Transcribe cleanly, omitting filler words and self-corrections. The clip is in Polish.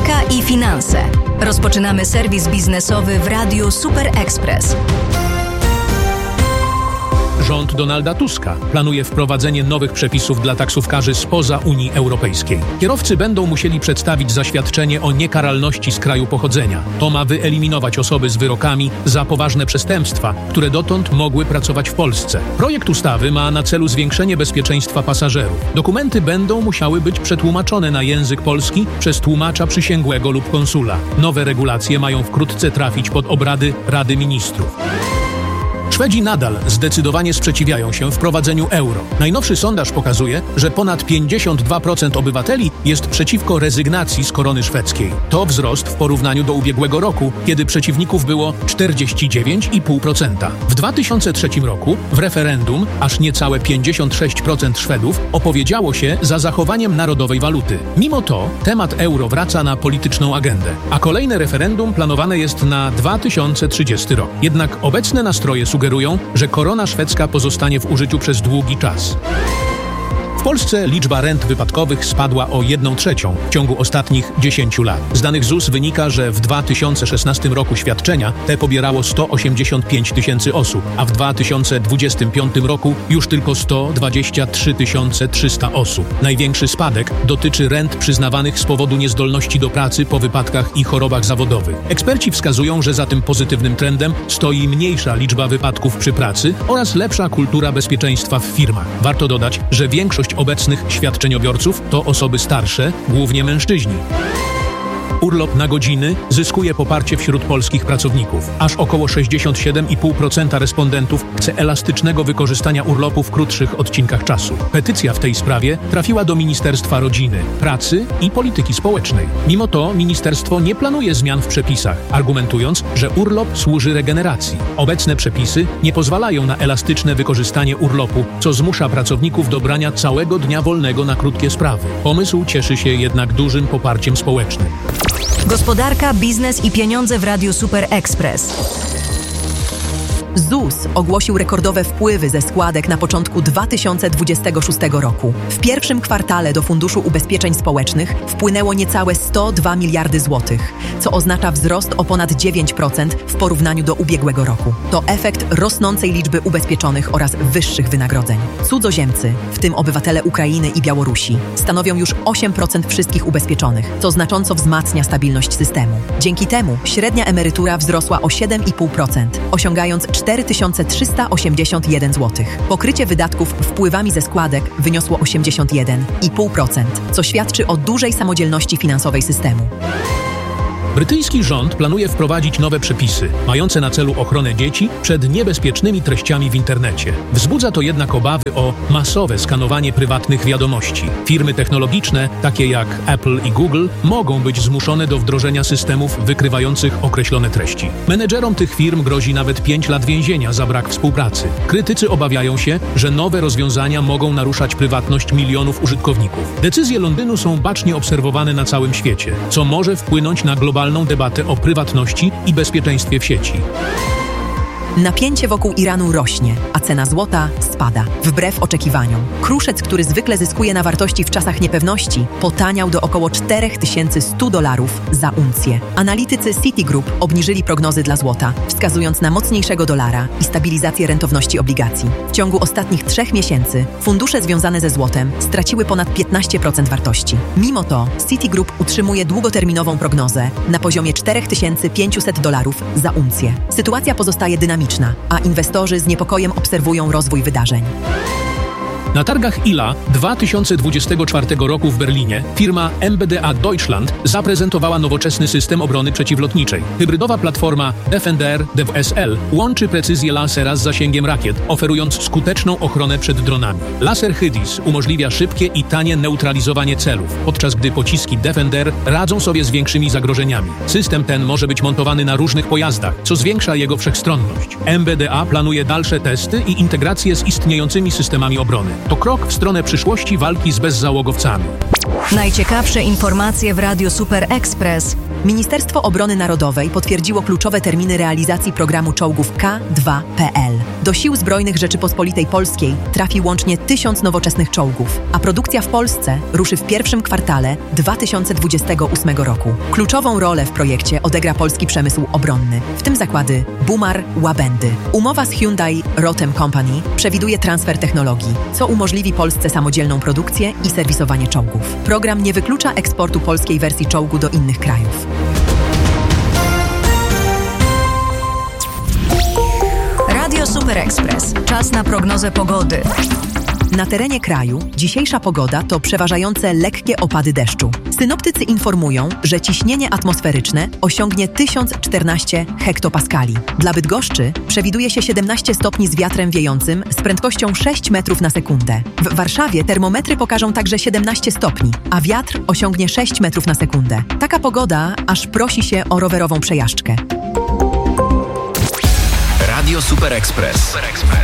Gospodarka i finanse. Rozpoczynamy serwis biznesowy w Radiu Super Express. Rząd Donalda Tuska planuje wprowadzenie nowych przepisów dla taksówkarzy spoza Unii Europejskiej. Kierowcy będą musieli przedstawić zaświadczenie o niekaralności z kraju pochodzenia. To ma wyeliminować osoby z wyrokami za poważne przestępstwa, które dotąd mogły pracować w Polsce. Projekt ustawy ma na celu zwiększenie bezpieczeństwa pasażerów. Dokumenty będą musiały być przetłumaczone na język polski przez tłumacza przysięgłego lub konsula. Nowe regulacje mają wkrótce trafić pod obrady Rady Ministrów. Szwedzi nadal zdecydowanie sprzeciwiają się wprowadzeniu euro. Najnowszy sondaż pokazuje, że ponad 52% obywateli jest przeciwko rezygnacji z korony szwedzkiej. To wzrost w porównaniu do ubiegłego roku, kiedy przeciwników było 49,5%. W 2003 roku w referendum aż niecałe 56% Szwedów opowiedziało się za zachowaniem narodowej waluty. Mimo to temat euro wraca na polityczną agendę, a kolejne referendum planowane jest na 2030 rok. Jednak obecne nastroje sugerują, że korona szwedzka pozostanie w użyciu przez długi czas. W Polsce liczba rent wypadkowych spadła o 1/3 w ciągu ostatnich 10 lat. Z danych ZUS wynika, że w 2016 roku świadczenia te pobierało 185 tysięcy osób, a w 2025 roku już tylko 123 300 osób. Największy spadek dotyczy rent przyznawanych z powodu niezdolności do pracy po wypadkach i chorobach zawodowych. Eksperci wskazują, że za tym pozytywnym trendem stoi mniejsza liczba wypadków przy pracy oraz lepsza kultura bezpieczeństwa w firmach. Warto dodać, że większość obecnych świadczeniobiorców to osoby starsze, głównie mężczyźni. Urlop na godziny zyskuje poparcie wśród polskich pracowników. Aż około 67,5% respondentów chce elastycznego wykorzystania urlopu w krótszych odcinkach czasu. Petycja w tej sprawie trafiła do Ministerstwa Rodziny, Pracy i Polityki Społecznej. Mimo to ministerstwo nie planuje zmian w przepisach, argumentując, że urlop służy regeneracji. Obecne przepisy nie pozwalają na elastyczne wykorzystanie urlopu, co zmusza pracowników do brania całego dnia wolnego na krótkie sprawy. Pomysł cieszy się jednak dużym poparciem społecznym. Gospodarka, biznes i pieniądze w Radiu Super Express. ZUS ogłosił rekordowe wpływy ze składek na początku 2026 roku. W pierwszym kwartale do Funduszu Ubezpieczeń Społecznych wpłynęło niecałe 102 miliardy złotych, co oznacza wzrost o ponad 9% w porównaniu do ubiegłego roku. To efekt rosnącej liczby ubezpieczonych oraz wyższych wynagrodzeń. Cudzoziemcy, w tym obywatele Ukrainy i Białorusi, stanowią już 8% wszystkich ubezpieczonych, co znacząco wzmacnia stabilność systemu. Dzięki temu średnia emerytura wzrosła o 7,5%, osiągając 4381 zł. Pokrycie wydatków wpływami ze składek wyniosło 81,5%, co świadczy o dużej samodzielności finansowej systemu. Brytyjski rząd planuje wprowadzić nowe przepisy, mające na celu ochronę dzieci przed niebezpiecznymi treściami w internecie. Wzbudza to jednak obawy o masowe skanowanie prywatnych wiadomości. Firmy technologiczne, takie jak Apple i Google, mogą być zmuszone do wdrożenia systemów wykrywających określone treści. Menedżerom tych firm grozi nawet 5 lat więzienia za brak współpracy. Krytycy obawiają się, że nowe rozwiązania mogą naruszać prywatność milionów użytkowników. Decyzje Londynu są bacznie obserwowane na całym świecie, co może wpłynąć na globalną debatę o prywatności i bezpieczeństwie w sieci. Napięcie wokół Iranu rośnie, a cena złota spada. Wbrew oczekiwaniom. Kruszec, który zwykle zyskuje na wartości w czasach niepewności, potaniał do około $4100 za uncję. Analitycy Citigroup obniżyli prognozy dla złota, wskazując na mocniejszego dolara i stabilizację rentowności obligacji. W ciągu ostatnich 3 miesięcy fundusze związane ze złotem straciły ponad 15% wartości. Mimo to Citigroup utrzymuje długoterminową prognozę na poziomie $4500 za uncję. Sytuacja pozostaje dynamiczna, a inwestorzy z niepokojem obserwują rozwój wydarzeń. Na targach ILA 2024 roku w Berlinie firma MBDA Deutschland zaprezentowała nowoczesny system obrony przeciwlotniczej. Hybrydowa platforma Defender DevSL łączy precyzję lasera z zasięgiem rakiet, oferując skuteczną ochronę przed dronami. Laser HIDIS umożliwia szybkie i tanie neutralizowanie celów, podczas gdy pociski Defender radzą sobie z większymi zagrożeniami. System ten może być montowany na różnych pojazdach, co zwiększa jego wszechstronność. MBDA planuje dalsze testy i integrację z istniejącymi systemami obrony. To krok w stronę przyszłości walki z bezzałogowcami. Najciekawsze informacje w Radiu Super Express. Ministerstwo Obrony Narodowej potwierdziło kluczowe terminy realizacji programu czołgów K2PL. Do Sił Zbrojnych Rzeczypospolitej Polskiej trafi łącznie 1000 nowoczesnych czołgów, a produkcja w Polsce ruszy w pierwszym kwartale 2028 roku. Kluczową rolę w projekcie odegra polski przemysł obronny, w tym zakłady Bumar, Łabędy. Umowa z Hyundai Rotem Company przewiduje transfer technologii, co umożliwi Polsce samodzielną produkcję i serwisowanie czołgów. Program nie wyklucza eksportu polskiej wersji czołgu do innych krajów. Radio Super Express. Czas na prognozę pogody. Na terenie kraju dzisiejsza pogoda to przeważające lekkie opady deszczu. Synoptycy informują, że ciśnienie atmosferyczne osiągnie 1014 hektopaskali. Dla Bydgoszczy przewiduje się 17 stopni z wiatrem wiejącym z prędkością 6 metrów na sekundę. W Warszawie termometry pokażą także 17 stopni, a wiatr osiągnie 6 metrów na sekundę. Taka pogoda aż prosi się o rowerową przejażdżkę. Radio Super Express.